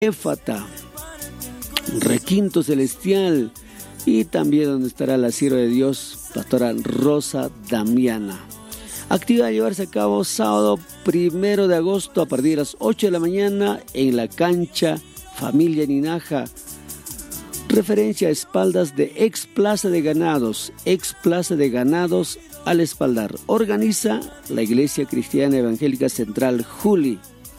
Éfata, Requinto Celestial, y también donde estará la sierva de Dios, pastora Rosa Damiana. Actividad a llevarse a cabo sábado 1 de agosto a partir de las 8 de la mañana en la cancha Familia Ninaja. Referencia a espaldas de ex Plaza de Ganados al espaldar. Organiza la Iglesia Cristiana Evangélica Central Juli.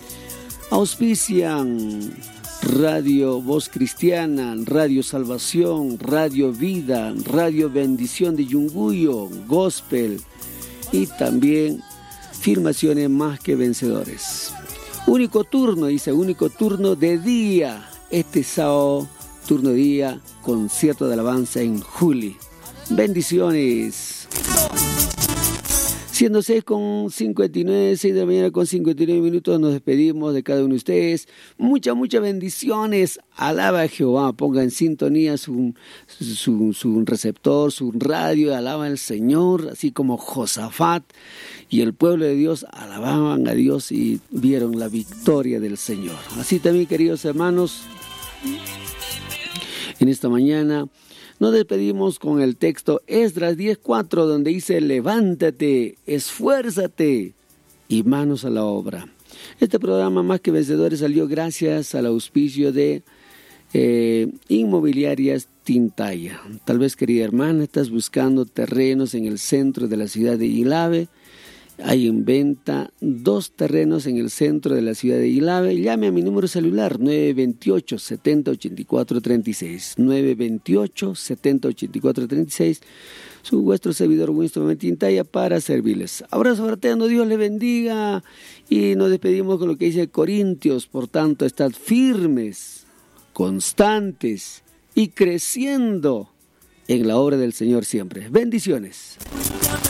Auspician Radio Voz Cristiana, Radio Salvación, Radio Vida, Radio Bendición de Yunguyo, Gospel y también Filmaciones Más que Vencedores. Único turno de día, este sábado, turno de día, concierto de alabanza en Juli. Bendiciones. Siendo 6:59, 6 de la mañana con 59 minutos, nos despedimos de cada uno de ustedes. Muchas bendiciones. Alaba a Jehová, ponga en sintonía su receptor, su radio, alaba al Señor, así como Josafat y el pueblo de Dios alababan a Dios y vieron la victoria del Señor. Así también, queridos hermanos, en esta mañana nos despedimos con el texto Esdras 10:4, donde dice: levántate, esfuérzate y manos a la obra. Este programa Más que Vencedores salió gracias al auspicio de Inmobiliarias Tintaya. Tal vez, querida hermana, estás buscando terrenos en el centro de la ciudad de Ilave. Hay en venta 2 terrenos en el centro de la ciudad de Ilave. Llame a mi número celular 928-7084-36. 928-7084-36. Vuestro servidor Winston Tintaya para servirles. Abrazo fraterno, Dios le bendiga. Y nos despedimos con lo que dice Corintios. Por tanto, estad firmes, constantes y creciendo en la obra del Señor siempre. Bendiciones.